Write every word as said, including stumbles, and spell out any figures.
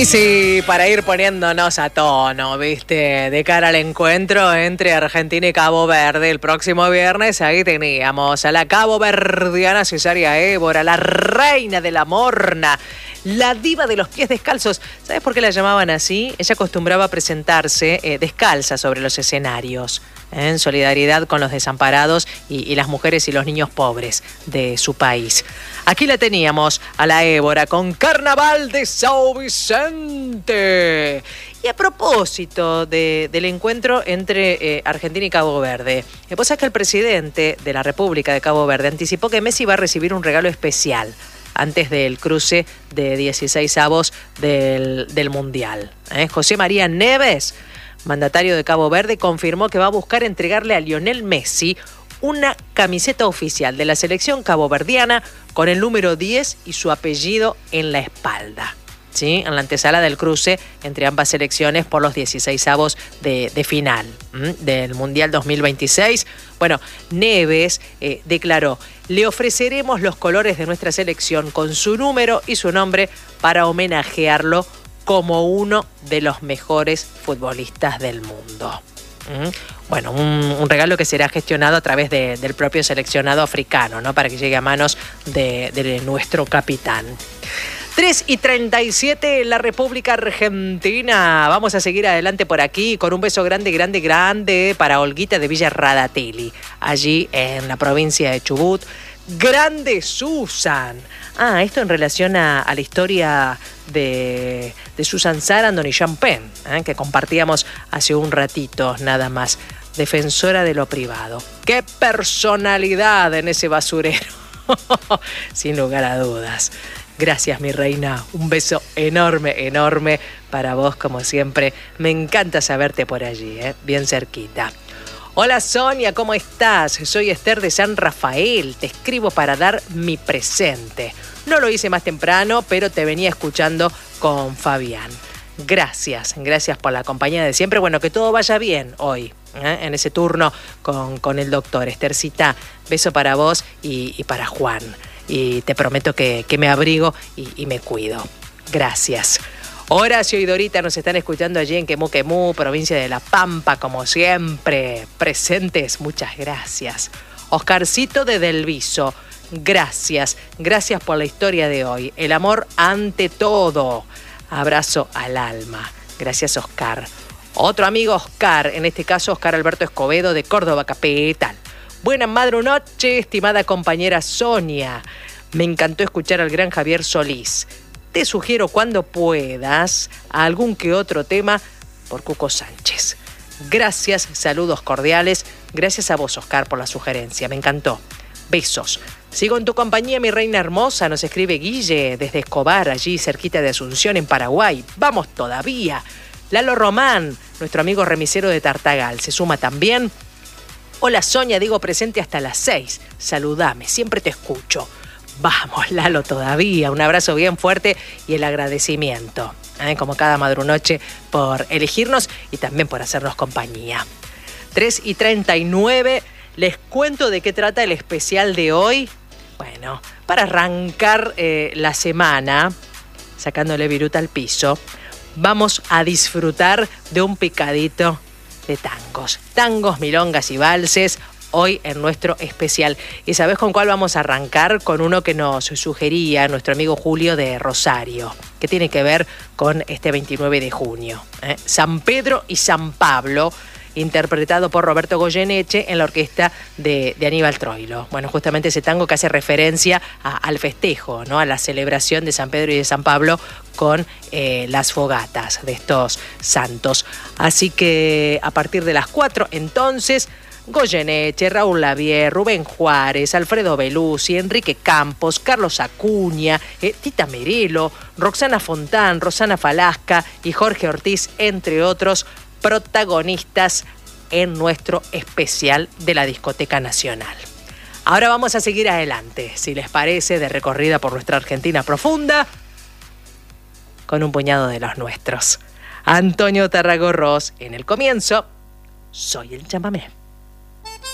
Y sí, para ir poniéndonos a tono, ¿viste? De cara al encuentro entre Argentina y Cabo Verde el próximo viernes, ahí teníamos a la caboverdiana Cesaria Évora, la reina de la morna, la diva de los pies descalzos. ¿Sabes por qué la llamaban así? Ella acostumbraba a presentarse eh, descalza sobre los escenarios, ¿eh? En solidaridad con los desamparados y, y las mujeres y los niños pobres de su país. Aquí la teníamos a la Évora con Carnaval de São Vicente. Y a propósito de, del encuentro entre eh, Argentina y Cabo Verde, eh, vos sabés que el presidente de la República de Cabo Verde anticipó que Messi va a recibir un regalo especial antes del cruce de dieciseisavos del, del Mundial. ¿Eh? José María Neves, mandatario de Cabo Verde, confirmó que va a buscar entregarle a Lionel Messi una camiseta oficial de la selección caboverdiana con el número diez y su apellido en la espalda, ¿sí? En la antesala del cruce entre ambas selecciones por los dieciseisavos de, de final ¿m? del Mundial dos mil veintiséis. Bueno, Neves eh, declaró: le ofreceremos los colores de nuestra selección con su número y su nombre para homenajearlo como uno de los mejores futbolistas del mundo. ¿Mm? Bueno, un, un regalo que será gestionado a través de, del propio seleccionado africano, ¿no? Para que llegue a manos de, de nuestro capitán. tres y treinta y siete en la República Argentina. Vamos a seguir adelante por aquí con un beso grande, grande, grande para Olguita de Villa Radatelli, allí en la provincia de Chubut. Grande Susan. Ah, esto en relación a, a la historia de, de Susan Sarandon y Sean Penn, ¿eh? que compartíamos hace un ratito nada más. Defensora de lo privado. ¡Qué personalidad en ese basurero! Sin lugar a dudas. Gracias, mi reina. Un beso enorme, enorme para vos, como siempre. Me encanta saberte por allí, ¿eh? Bien cerquita. Hola, Sonia, ¿cómo estás? Soy Esther de San Rafael. Te escribo para dar mi presente. No lo hice más temprano, pero te venía escuchando con Fabián. Gracias, gracias por la compañía de siempre. Bueno, que todo vaya bien hoy, ¿eh? en ese turno con, con el doctor. Esthercita, beso para vos y, y para Juan. Y te prometo que, que me abrigo y, y me cuido. Gracias. Horacio y Dorita nos están escuchando allí en Quemú Quemú, provincia de La Pampa, como siempre. Presentes, muchas gracias. Oscarcito de Delviso, gracias. Gracias por la historia de hoy. El amor ante todo. Abrazo al alma. Gracias, Oscar. Otro amigo, Oscar, en este caso Oscar Alberto Escobedo de Córdoba Capital. Buena madrunoche, estimada compañera Sonia. Me encantó escuchar al gran Javier Solís. Te sugiero cuando puedas algún que otro tema por Cuco Sánchez. Gracias, saludos cordiales. Gracias a vos, Oscar, por la sugerencia. Me encantó. Besos. Sigo en tu compañía, mi reina hermosa. Nos escribe Guille desde Escobar, allí cerquita de Asunción, en Paraguay. Vamos todavía. Lalo Román, nuestro amigo remisero de Tartagal, se suma también. Hola, Sonia, digo presente hasta las seis. Saludame, siempre te escucho. Vamos, Lalo, todavía. Un abrazo bien fuerte y el agradecimiento, ¿eh? como cada madrunoche, por elegirnos y también por hacernos compañía. tres y treinta y nueve, les cuento de qué trata el especial de hoy. Bueno, para arrancar eh, la semana, sacándole viruta al piso, vamos a disfrutar de un picadito de tangos. Tangos, milongas y valses, hoy en nuestro especial. ¿Y sabés con cuál vamos a arrancar? Con uno que nos sugería nuestro amigo Julio de Rosario, que tiene que ver con este veintinueve de junio. ¿eh? San Pedro y San Pablo, interpretado por Roberto Goyeneche en la orquesta de, de Aníbal Troilo. Bueno, justamente ese tango que hace referencia a, al festejo, ¿no? A la celebración de San Pedro y de San Pablo con eh, las fogatas de estos santos. Así que a partir de las cuatro, entonces, Goyeneche, Raúl Lavie, Rubén Juárez, Alfredo Belusi, Enrique Campos, Carlos Acuña, eh, Tita Merelo, Roxana Fontán, Rosana Falasca y Jorge Ortiz, entre otros protagonistas en nuestro especial de la Discoteca Nacional. Ahora vamos a seguir adelante, si les parece, de recorrida por nuestra Argentina profunda, con un puñado de los nuestros. Antonio Tarragorros, en el comienzo, soy el chamamé.